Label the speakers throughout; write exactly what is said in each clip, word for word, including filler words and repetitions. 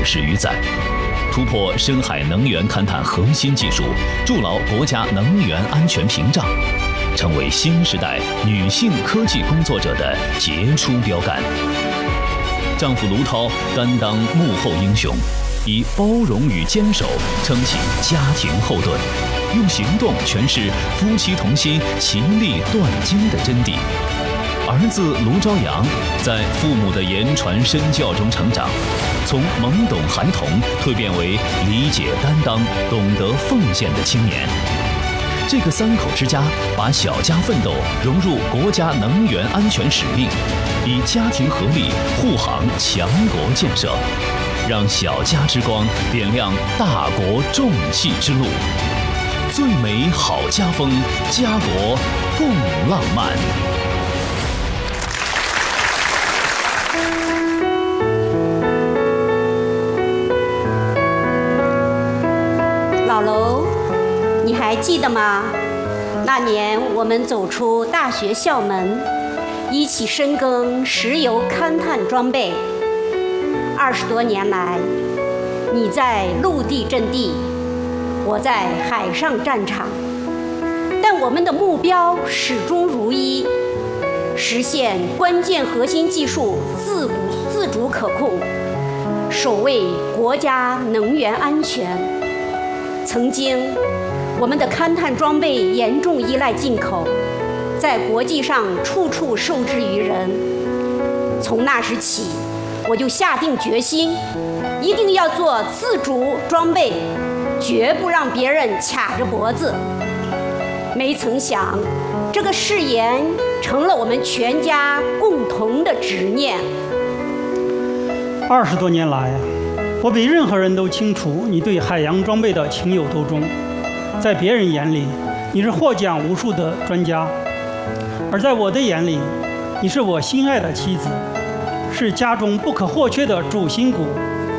Speaker 1: 十余载，突破深海能源勘探核心技术，筑牢国家能源安全屏障，成为新时代女性科技工作者的杰出标杆。丈夫卢涛担当幕后英雄，以包容与坚守撑起家庭后盾，用行动诠释夫妻同心、其利断金的真谛。儿子卢朝阳在父母的言传身教中成长，从懵懂孩童蜕变为理解担当、懂得奉献的青年。这个三口之家把小家奋斗融入国家能源安全使命，以家庭合力护航强国建设，让小家之光点亮大国重器之路。最美好家风，家国共浪漫。
Speaker 2: 老楼，你还记得吗？那年我们走出大学校门，一起深耕石油勘探装备。二十多年来，你在陆地阵地，我在海上战场，但我们的目标始终如一，实现关键核心技术自自主可控，守卫国家能源安全。曾经，我们的勘探装备严重依赖进口，在国际上处处受制于人。从那时起，我就下定决心，一定要做自主装备，绝不让别人卡着脖子。没曾想，这个誓言成了我们全家共同的执念。
Speaker 3: 二十多年来，我比任何人都清楚你对海洋装备的情有独钟。在别人眼里，你是获奖无数的专家，而在我的眼里，你是我心爱的妻子，是家中不可或缺的主心骨。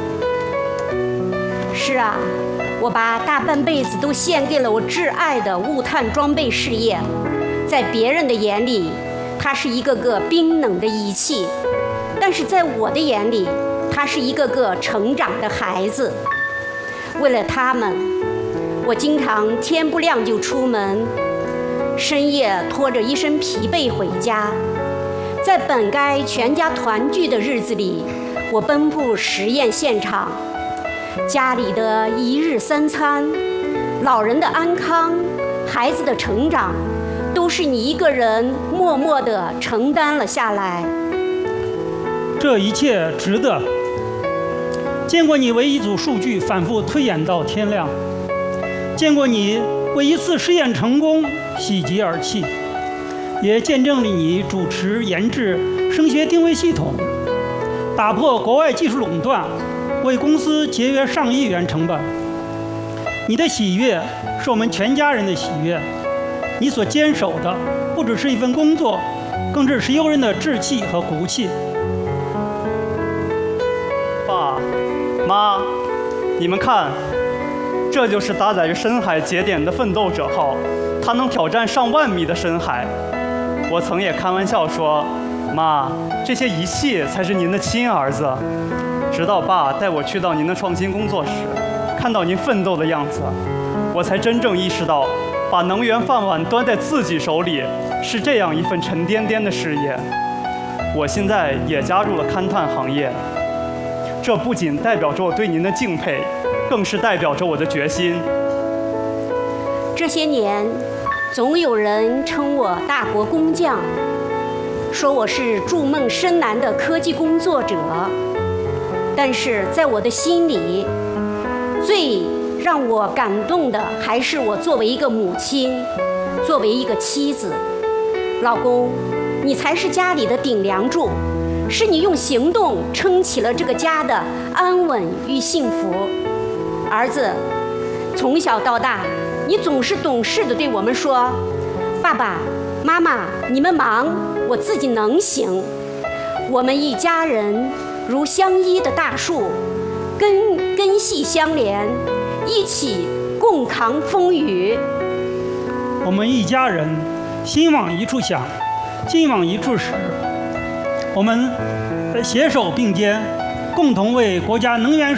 Speaker 2: 是啊，我把大半辈子都献给了我挚爱的物探装备事业。在别人的眼里，它是一个个冰冷的仪器，但是在我的眼里，它是一个个成长的孩子。为了他们，我经常天不亮就出门，深夜拖着一身疲惫回家。在本该全家团聚的日子里，我奔赴实验现场，家里的一日三餐，老人的安康，孩子的成长，都是你一个人默默地承担了下来。
Speaker 3: 这一切值得。见过你为一组数据反复推演到天亮，见过你为一次实验成功喜极而泣，也见证了你主持研制声学定位系统，打破国外技术垄断，为公司节约上亿元成本。你的喜悦是我们全家人的喜悦，你所坚守的不只是一份工作，更是石油人的志气和骨气。
Speaker 4: 爸妈，你们看，这就是搭载于深海节点的奋斗者号，它能挑战上万米的深海。我曾也开玩笑说，妈，这些仪器才是您的亲儿子。直到爸带我去到您的创新工作室，看到您奋斗的样子，我才真正意识到，把能源饭碗端在自己手里是这样一份沉甸甸的事业。我现在也加入了勘探行业，这不仅代表着我对您的敬佩，更是代表着我的决心。
Speaker 2: 这些年，总有人称我大国工匠，说我是筑梦深蓝的科技工作者。但是在我的心里，最让我感动的还是我作为一个母亲，作为一个妻子。老公，你才是家里的顶梁柱，是你用行动撑起了这个家的安稳与幸福。儿子，从小到大，你总是懂事地对我们说，爸爸妈妈你们忙，我自己能行。我们一家人如相依的大树，根根系相连，一起共扛风雨。
Speaker 3: 我们一家人心往一处想，劲往一处使，我们携手并肩，共同为国家能源